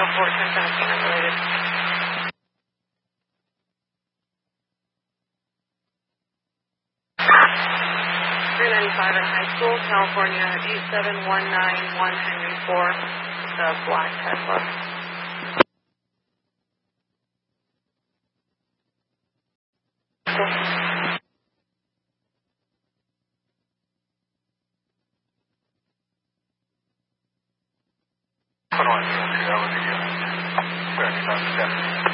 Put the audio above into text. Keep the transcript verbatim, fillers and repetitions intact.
oh four, ten seventeen, unrelated. three ninety-five in High School, California, eight seven one nine one Henry four, it's a black Tesla. Put on, that was the, uh, thirty-seven.